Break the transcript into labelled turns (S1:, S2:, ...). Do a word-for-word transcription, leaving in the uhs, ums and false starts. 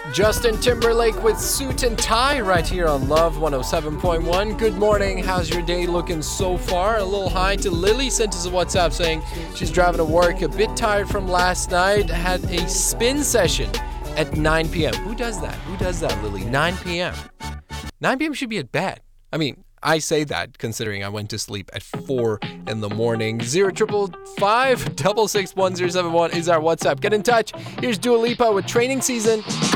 S1: Justin Timberlake with Suit and Tie right here on Love one oh seven point one. Good morning. How's your day looking so far? A little hi to Lily. Sent us a WhatsApp saying she's driving to work, a bit tired from last night, had a spin session at nine p.m. Who does that? Who does that, Lily? nine p.m. nine p.m. should be at bed. I mean, I say that considering I went to sleep at four in the morning. Zero triple five double six one zero seven one is our WhatsApp. Get in touch. Here's Dua Lipa with Training Season.